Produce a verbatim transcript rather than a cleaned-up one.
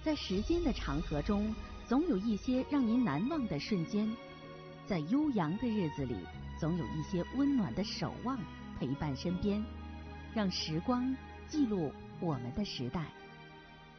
在时间的长河中，总有一些让您难忘的瞬间；在悠扬的日子里，总有一些温暖的守望陪伴身边。让时光记录我们的时代。